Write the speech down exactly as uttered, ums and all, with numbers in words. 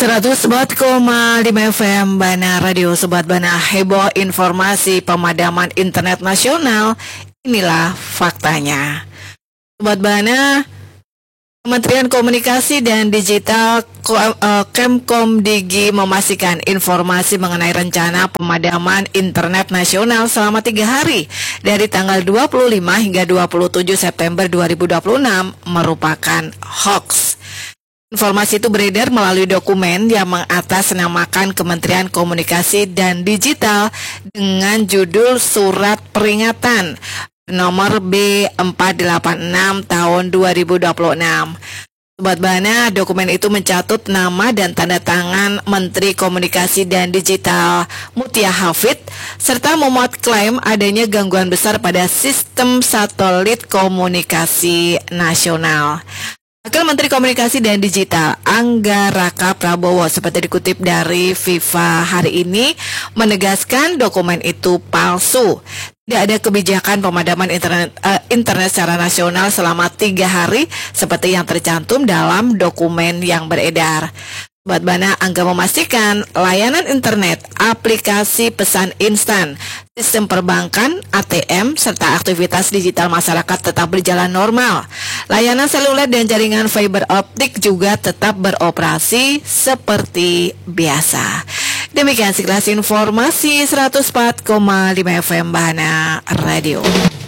seratus empat koma lima F M Bana Radio Sobat Bana, heboh informasi pemadaman internet nasional. Inilah faktanya. Sobat Bana, Kementerian Komunikasi dan Digital Kemkomdigi memastikan informasi mengenai rencana pemadaman internet nasional selama tiga hari dari tanggal dua puluh lima hingga dua puluh tujuh September dua ribu dua puluh enam merupakan hoax. Informasi itu beredar melalui dokumen yang mengatasnamakan Kementerian Komunikasi dan Digital dengan judul Surat Peringatan nomor B empat delapan enam tahun dua ribu dua puluh enam. Sobat Bana, dokumen itu mencatut nama dan tanda tangan Menteri Komunikasi dan Digital Mutia Hafid serta memuat klaim adanya gangguan besar pada sistem satelit komunikasi nasional. Wakil Menteri Komunikasi dan Digital Angga Raka Prabowo seperti dikutip dari Viva hari ini menegaskan dokumen itu palsu. Tidak ada kebijakan pemadaman internet, uh, internet secara nasional selama tiga hari seperti yang tercantum dalam dokumen yang beredar. Sobat Bana, Angga memastikan layanan internet, aplikasi pesan instan, sistem perbankan, A T M, serta aktivitas digital masyarakat tetap berjalan normal. Layanan seluler dan jaringan fiber optik juga tetap beroperasi seperti biasa. Demikian sekilas informasi seratus empat koma lima F M Bana Radio.